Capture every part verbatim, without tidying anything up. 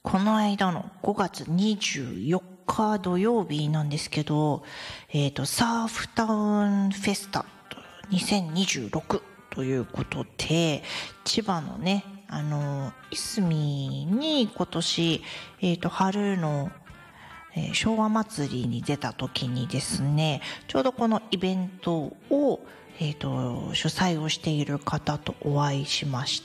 この間のごがつにじゅうよっか土曜日なんですけど、えっと、サーフタウンフェスタにせんにじゅうろくということで、千葉のね、あの、いすみに今年、えっと、春の、えー、昭和祭りに出た時にですね、ちょうどこのイベントを、えっと、主催をしている方とお会いしまして、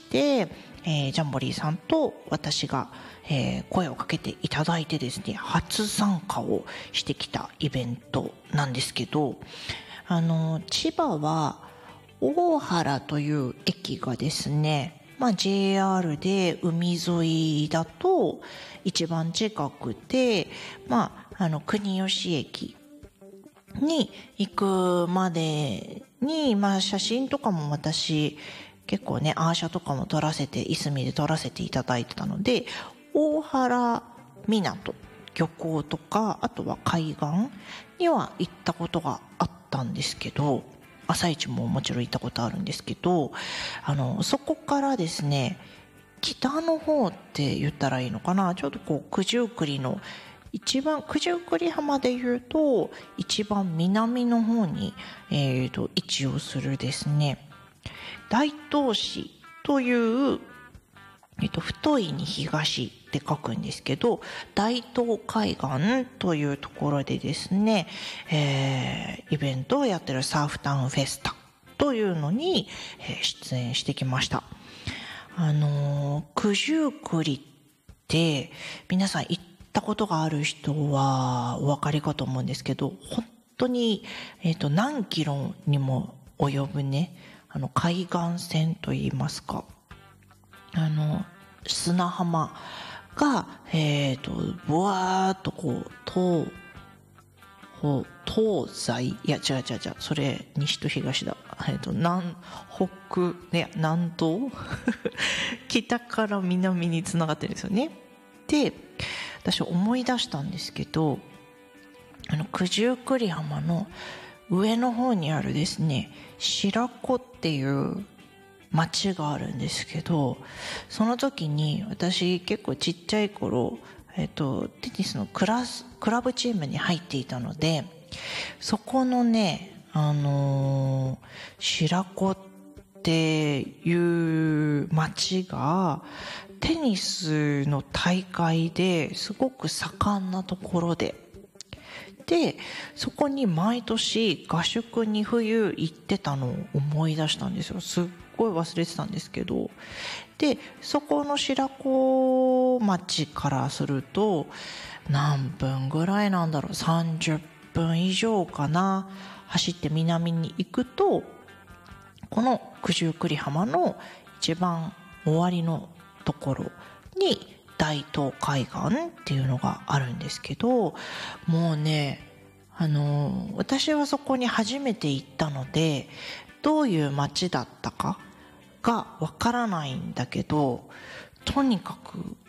えー、ジャンボリーさんと私が、えー、声をかけていただいてですね、初参加をしてきたイベントなんですけど、あの、千葉は大原という駅がですね、まあ ジェイアール で海沿いだと一番近くて、まあ、あの、国吉駅に行くまでに、まあ写真とかも私結構ね、アーシャとかも撮らせて、いすみで撮らせていただいてたので、大原港、漁港とか、あとは海岸には行ったことがあったんですけど、朝市ももちろん行ったことあるんですけど、あの、そこからですね、北の方って言ったらいいのかな、ちょっとこう、九十九里の一番、九十九里浜で言うと、一番南の方に、えっと、位置をするですね、大東市という、えっと、太いに東って書くんですけど、大東海岸というところでですね、えー、イベントをやってるサーフタウンフェスタというのに、えー、出演してきました。あのー、九十九里って、皆さん行ったことがある人はお分かりかと思うんですけど、本当に、えっと、何キロにも及ぶね、あの、海岸線といいますか、あの、砂浜が、えっと、ぼわーっとこう、東、東西、いや、違う違う違う、それ、西と東だ。えっと、南、北、ね、南東北から南に繋がってるんですよね。で、私思い出したんですけど、あの、九十九里浜の上の方にあるですね、白子っていう町があるんですけど、その時に私結構ちっちゃい頃、えっと、テニスのクラス、クラブチームに入っていたので、そこのね、あのー、白子っていう町が、テニスの大会ですごく盛んなところで、で、そこに毎年合宿に冬行ってたのを思い出したんですよ。すっごい忘れてたんですけど。で、そこの白子町からすると、何分ぐらいなんだろう、さんじゅっぷん以上かな。走って南に行くと、この九十九里浜の一番終わりのところに、大東海岸っていうのがあるんですけど、もうね、あの、私はそこに初めて行ったので、どういう街だったかがわからないんだけど、とにかく